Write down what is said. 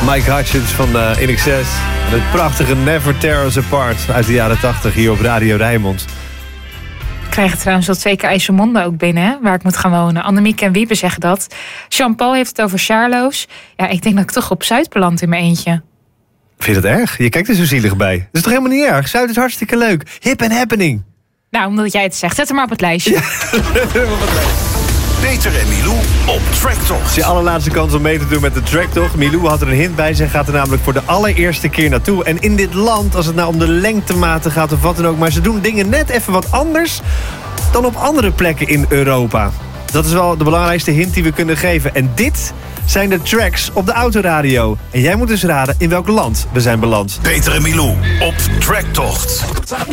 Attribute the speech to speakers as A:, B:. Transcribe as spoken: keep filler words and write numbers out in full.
A: Mike Hutchins van uh, In Excess. Het prachtige Never Tear Us Apart uit de jaren tachtig hier op Radio Rijnmond.
B: Ik krijg trouwens al twee keer IJsselmonde ook binnen, hè, waar ik moet gaan wonen. Annemieke en Wiebe zeggen dat. Jean-Paul heeft het over Charlo's. Ja, ik denk dat ik toch op Zuid beland in mijn eentje.
A: Vind je dat erg? Je kijkt er zo zielig bij. Dat is toch helemaal niet erg? Zuid is hartstikke leuk. Hip en happening.
B: Nou, omdat jij het zegt. Zet hem maar op het lijstje. Ja.
C: Peter en Milou op Tracktocht.
A: Het is je allerlaatste kans om mee te doen met de Tracktocht. Milou had er een hint bij. Zij gaat er namelijk voor de allereerste keer naartoe. En in dit land, als het nou om de lengtematen gaat of wat dan ook... maar ze doen dingen net even wat anders dan op andere plekken in Europa. Dat is wel de belangrijkste hint die we kunnen geven. En dit zijn de tracks op de autoradio. En jij moet dus raden in welk land we zijn beland.
C: Peter en Milou op Tracktocht.